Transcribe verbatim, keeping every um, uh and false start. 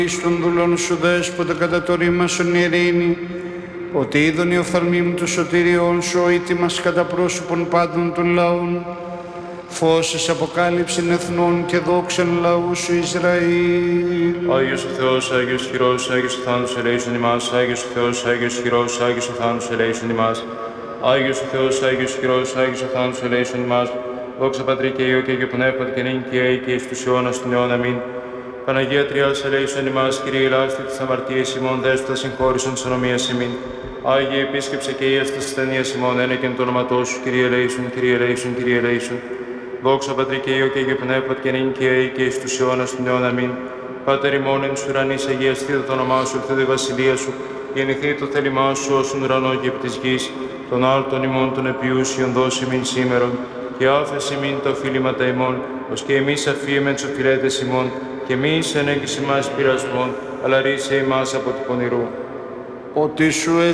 εις των δουλών σου δέσποτα κατά το ρήμα σου ειρήνη, ότι είδον οι οφθαλμοί μου του σωτηριών σου, ο ήτιμας κατά πρόσωπον πάντων των λαών, φως εις αποκάλυψην εθνών και δόξαν λαού σου Ισραήλ. Άγιος ο Θεός, Άγιος χειρός, Άγιος ο θάνατος ελέησον ημάς, Άγιος ο Θεός, Άγιος χειρός, Άγιος ο θάνατος ελέησον ημάς, Άγιος ο Θεός, Άγιος χειρός, Άγιος ο θάνατος ελέησον ημάς, δόξα Πατρί και Υιό και Αγίου Πνεύματι και νυν και αεί και εις τους αιώνας των αιών. Αμήν. Παναγία Τριάς ελέησον ημάς, Κύριε ελάστη της αμαρτίας ημών, δέσποτα συγχώρησον της ανομίας ημίν. Άγιε επίσκεψε και ίας της ασθενείας ημών, ένεκεν το όνοματό σου, Κύριε ελέησον, Κύριε ελέησον, Κύριε ελέησον. Δόξα Πατρί και Υιό και Αγίου Πνεύματι και νυν και αεί και εις τους αιώνας των αιών. Αμήν. Πάτερ ημών εν ουρανής, αγιαστήτω το όνομά σου, ελθούδε η βασιλεία σου, γεννηθείτε το θέλημά σου όσον ουρανό και επί της γης, των άρτων ημών των επιούσιων δώσει μην σήμερον, και άφεση μην τα οφείληματα ημών, ως και εμείς αφίεμεν τους οφειλέτες ημών, και μη εις ενέγγις ημάς πειρασμών, αλλά ρίσε ημάς από του πονηρού. Ότι σου